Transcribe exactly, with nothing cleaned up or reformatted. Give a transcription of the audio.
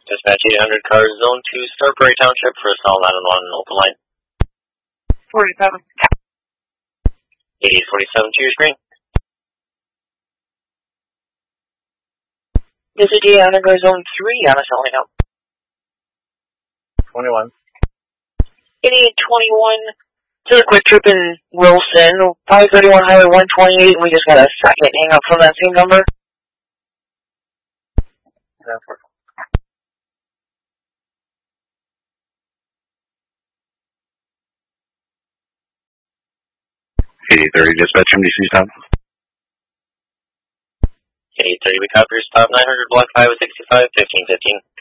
Dispatch eight hundred, car zone two, Star Prairie Township for a stall nine one one, open line. forty-seven. eighty-eight forty-seven to your screen. This is Deanna, go zone three, on a selling out. twenty-one. eighty-eight twenty-one, to the quick trip in Wilson, five thirty-one Highway one twenty-eight, we just got a second hang up from that same number. eighty thirty, dispatch M D C stop. eighty thirty, we copy your stop nine hundred, block five sixty-five, fifteen fifteen.